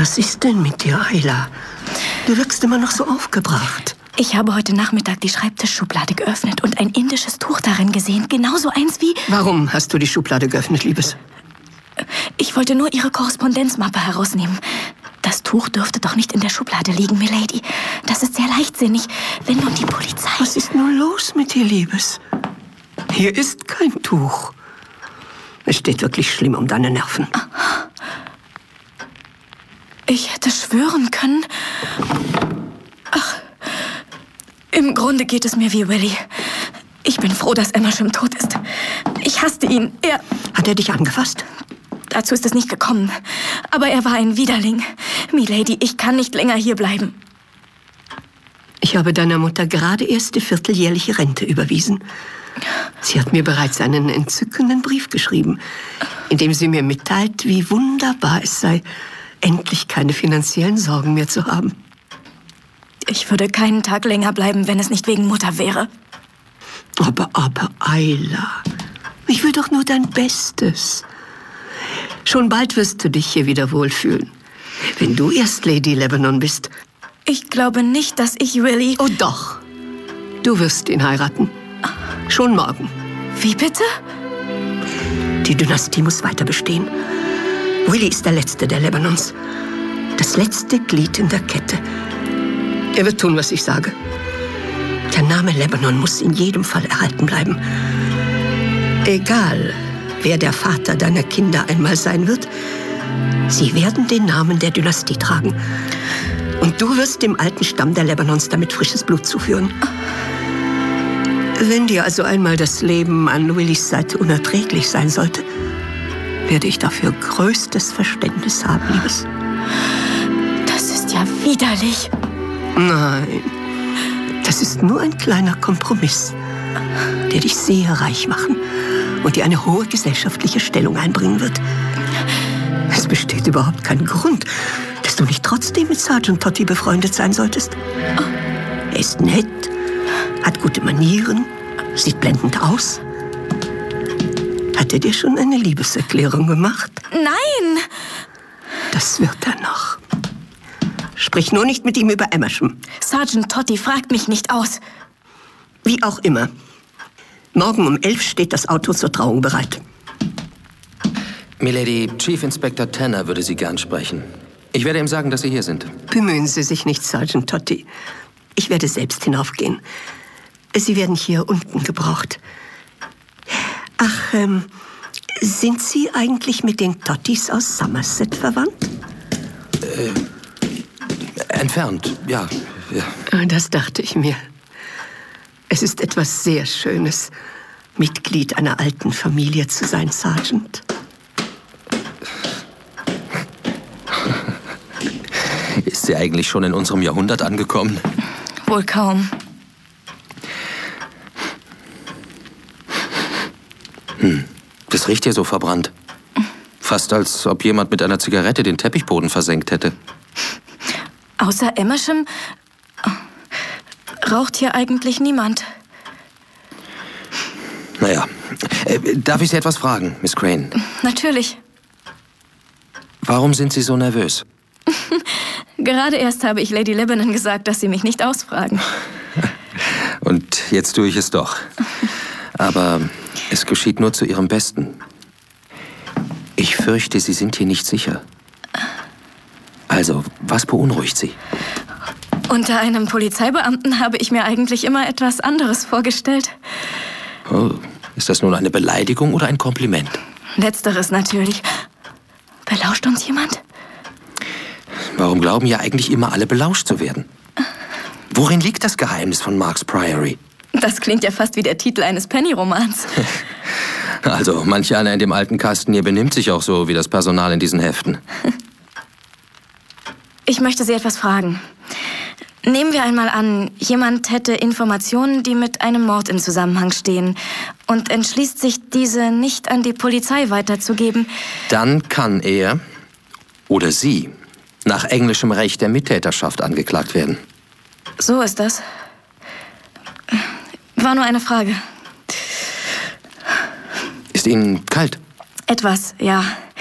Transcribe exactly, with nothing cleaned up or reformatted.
Was ist denn mit dir, Ayla? Du wirkst immer noch so aufgebracht. Ich habe heute Nachmittag die Schreibtischschublade geöffnet und ein indisches Tuch darin gesehen. Genauso eins wie... Warum hast du die Schublade geöffnet, Liebes? Ich wollte nur Ihre Korrespondenzmappe herausnehmen. Das Tuch dürfte doch nicht in der Schublade liegen, Milady. Das ist sehr leichtsinnig, wenn nun die Polizei... Was ist nun los mit dir, Liebes? Hier ist kein Tuch. Es steht wirklich schlimm um deine Nerven. Ich hätte schwören können... Ach, im Grunde geht es mir wie Willy. Ich bin froh, dass Emersham tot ist. Ich hasste ihn. Er... Hat er dich angefasst? Dazu ist es nicht gekommen. Aber er war ein Widerling. Milady, ich kann nicht länger hier bleiben. Ich habe deiner Mutter gerade erst die vierteljährliche Rente überwiesen. Sie hat mir bereits einen entzückenden Brief geschrieben, in dem sie mir mitteilt, wie wunderbar es sei, endlich keine finanziellen Sorgen mehr zu haben. Ich würde keinen Tag länger bleiben, wenn es nicht wegen Mutter wäre. Aber, aber, Ayla, ich will doch nur dein Bestes. Schon bald wirst du dich hier wieder wohlfühlen. Wenn du erst Lady Lebanon bist. Ich glaube nicht, dass ich Willy... Oh doch, du wirst ihn heiraten. Schon morgen. Wie bitte? Die Dynastie muss weiter bestehen. Willy ist der Letzte der Lebanons. Das letzte Glied in der Kette. Er wird tun, was ich sage. Der Name Lebanon muss in jedem Fall erhalten bleiben. Egal, wer der Vater deiner Kinder einmal sein wird, sie werden den Namen der Dynastie tragen. Und du wirst dem alten Stamm der Lebanons damit frisches Blut zuführen. Wenn dir also einmal das Leben an Willys Seite unerträglich sein sollte, werde ich dafür größtes Verständnis haben, Liebes. Das ist ja widerlich. Nein, das ist nur ein kleiner Kompromiss, der dich sehr reich machen und dir eine hohe gesellschaftliche Stellung einbringen wird. Es besteht überhaupt kein Grund, dass du nicht trotzdem mit Sergeant Totty befreundet sein solltest. Er ist nett, hat gute Manieren, sieht blendend aus. Hat er dir schon eine Liebeserklärung gemacht? Nein! Das wird er noch. Sprich nur nicht mit ihm über Emersham. Sergeant Totty fragt mich nicht aus. Wie auch immer. Morgen um elf steht das Auto zur Trauung bereit. Milady, Chief Inspector Tanner würde Sie gern sprechen. Ich werde ihm sagen, dass Sie hier sind. Bemühen Sie sich nicht, Sergeant Totty. Ich werde selbst hinaufgehen. Sie werden hier unten gebraucht. Ach, ähm, sind Sie eigentlich mit den Tottys aus Somerset verwandt? Äh, entfernt, ja, ja. Das dachte ich mir. Es ist etwas sehr Schönes, Mitglied einer alten Familie zu sein, Sergeant. Ist sie eigentlich schon in unserem Jahrhundert angekommen? Wohl kaum. Hm, das riecht hier so verbrannt. Fast als ob jemand mit einer Zigarette den Teppichboden versenkt hätte. Außer Emersham raucht hier eigentlich niemand. Naja, äh, darf ich Sie etwas fragen, Miss Crane? Natürlich. Warum sind Sie so nervös? Gerade erst habe ich Lady Lebanon gesagt, dass Sie mich nicht ausfragen. Und jetzt tue ich es doch. Aber es geschieht nur zu Ihrem Besten. Ich fürchte, Sie sind hier nicht sicher. Also, was beunruhigt Sie? Unter einem Polizeibeamten habe ich mir eigentlich immer etwas anderes vorgestellt. Oh, ist das nun eine Beleidigung oder ein Kompliment? Letzteres natürlich. Belauscht uns jemand? Warum glauben ja eigentlich immer alle, belauscht zu werden? Worin liegt das Geheimnis von Marks Priory? Das klingt ja fast wie der Titel eines Penny-Romans. Also, manch einer in dem alten Kasten hier benimmt sich auch so wie das Personal in diesen Heften. Ich möchte Sie etwas fragen. Nehmen wir einmal an, jemand hätte Informationen, die mit einem Mord im Zusammenhang stehen und entschließt sich, diese nicht an die Polizei weiterzugeben. Dann kann er oder sie nach englischem Recht der Mittäterschaft angeklagt werden. So ist das. War nur eine Frage. Ist Ihnen kalt? Etwas, ja.